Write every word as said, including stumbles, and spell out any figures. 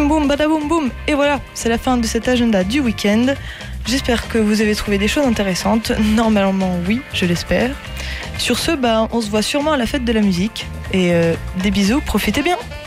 boum, badaboum boum. Et voilà, c'est la fin de cet agenda du week-end. J'espère que vous avez trouvé des choses intéressantes. Normalement, oui, je l'espère. Sur ce, bah, on se voit sûrement à la fête de la musique. Et euh, des bisous, profitez bien.